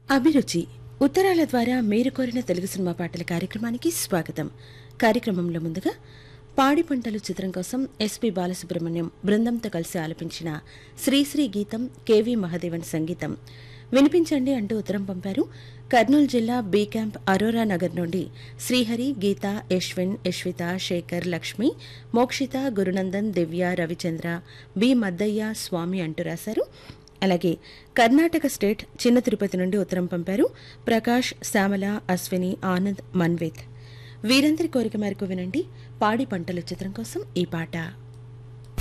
అభిరుచి ఉత్తరాల ద్వారా మీరు కోరిన తెలుగు సినిమా పాటల కార్యక్రమానికి స్వాగతం. కార్యక్రమంలో ముందుగా పాడి పంటలు చిత్రం కోసం ఎస్పి బాలసుబ్రహ్మణ్యం బృందంతో కలిసి ఆలపించిన శ్రీశ్రీ గీతం, కెవి మహదేవన్ సంగీతం వినిపించండి అంటూ ఉత్తరం పంపారు. కర్నూలు జిల్లా బి క్యాంప్ అరోరా నగర్ నుండి శ్రీహరి, గీత, యశ్విన్, యశ్విత, శేఖర్, లక్ష్మి, మోక్షిత, గురునందన్, దివ్య, రవిచంద్ర, బి మద్దయ్య, స్వామి అంటూ రాశారు. అలాగే కర్ణాటక స్టేట్ చిన్న తిరుపతి నుండి ఉత్తరం పంపారు ప్రకాష్, శ్యామల, అశ్విని, ఆనంద్, మన్విత్. వీరందరి కోరిక మేరకు వినండి పాడి పంటల చిత్రం కోసం ఈ పాట.